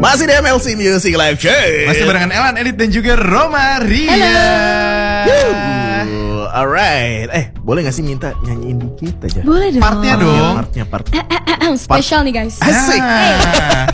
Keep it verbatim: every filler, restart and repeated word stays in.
Masih di M L C Music Live Show. Masih barengan Elan, Edit dan juga Roma Ria. Halo. Alright. Eh, boleh gak sih minta nyanyiin dikit aja? Boleh dong. Partnya dong. Partnya, part. Spesial nih guys. Asik. Nah.